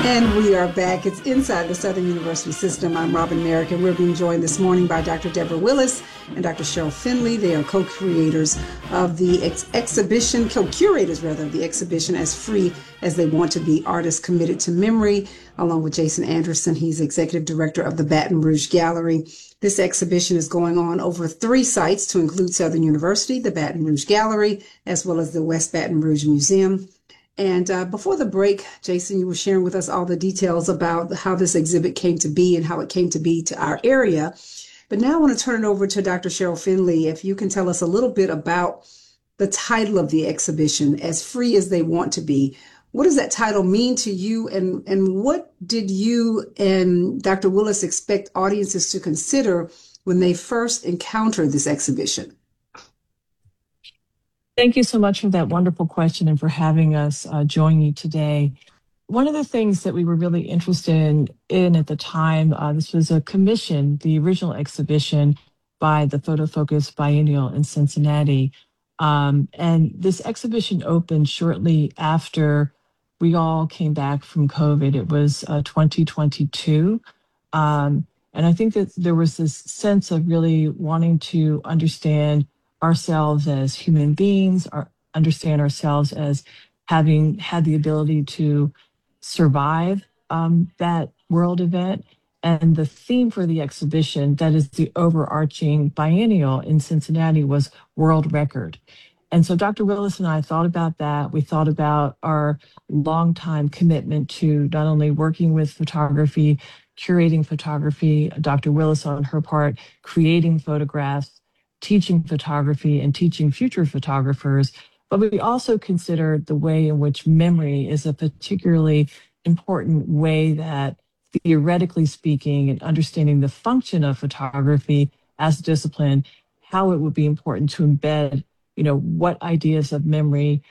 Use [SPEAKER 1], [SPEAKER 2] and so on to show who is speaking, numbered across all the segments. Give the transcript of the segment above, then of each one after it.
[SPEAKER 1] And we are back. It's Inside the Southern University System. I'm Robin Merrick, and we're being joined this morning by Dr. Deborah Willis and Dr. Cheryl Finley. They are co-creators of the exhibition, co-curators rather, of the exhibition As Free as They Want to Be, Artists Committed to Memory, along with Jason Anderson. He's executive director of the Baton Rouge Gallery. This exhibition is going on over 3 sites to include Southern University, the Baton Rouge Gallery, as well as the West Baton Rouge Museum. And before the break, Jason, you were sharing with us all the details about how this exhibit came to be and how it came to be to our area. But now I want to turn it over to Dr. Cheryl Finley. If you can tell us a little bit about the title of the exhibition, As Free as They Want to Be. What does that title mean to you? And what did you and Dr. Willis expect audiences to consider when they first encountered this exhibition?
[SPEAKER 2] Thank you so much for that wonderful question and for having us join you today. One of the things that we were really interested in at the time, this was a commission, the original exhibition by the Photo Focus Biennial in Cincinnati. And this exhibition opened shortly after we all came back from COVID. It was 2022. And I think that there was this sense of really wanting to understand ourselves as human beings, understand ourselves as having had the ability to survive that world event. And the theme for the exhibition, that is the overarching biennial in Cincinnati, was World Record. And so Dr. Willis and I thought about that. We thought about our longtime commitment to not only working with photography, curating photography, Dr. Willis on her part, creating photographs, teaching photography and teaching future photographers, but we also considered the way in which memory is a particularly important way that, theoretically speaking, and understanding the function of photography as a discipline, how it would be important to embed, what ideas of memory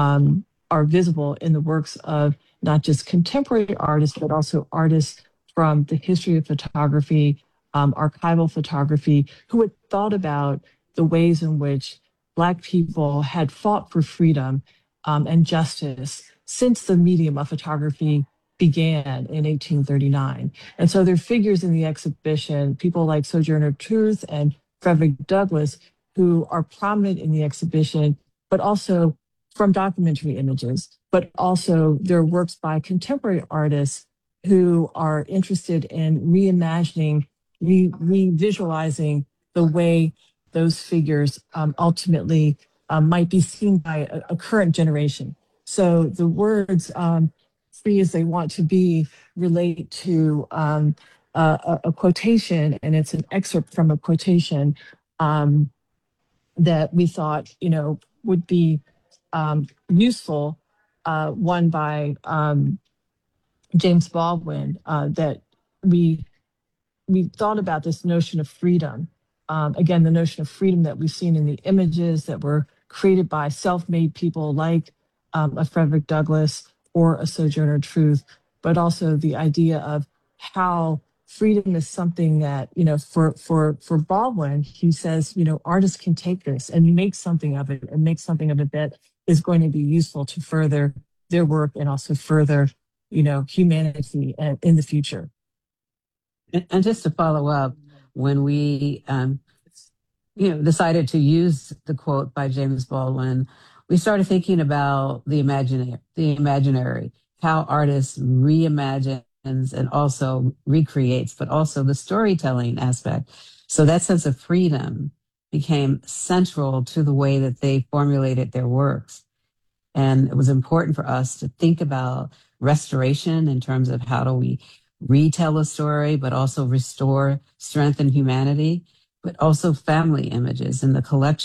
[SPEAKER 2] are visible in the works of not just contemporary artists, but also artists from the history of photography, archival photography, who had thought about the ways in which Black people had fought for freedom and justice since the medium of photography began in 1839. And so there are figures in the exhibition, people like Sojourner Truth and Frederick Douglass, who are prominent in the exhibition, but also from documentary images, but also there are works by contemporary artists who are interested in reimagining, revisualizing the way those figures ultimately might be seen by a current generation. So the words free as they want to be relate to a quotation, and it's an excerpt from a quotation that we thought, would be useful, one by James Baldwin, that we thought about this notion of freedom. Again, the notion of freedom that we've seen in the images that were created by self-made people like a Frederick Douglass or a Sojourner Truth, but also the idea of how freedom is something that, for Baldwin, he says, artists can take this and make something of it, and make something of it that is going to be useful to further their work and also further, humanity in the future.
[SPEAKER 3] And just to follow up, when we, decided to use the quote by James Baldwin, we started thinking about the imaginary, how artists reimagines and also recreates, but also the storytelling aspect. So that sense of freedom became central to the way that they formulated their works. And it was important for us to think about restoration in terms of how do we retell a story, but also restore strength and humanity, but also family images in the collection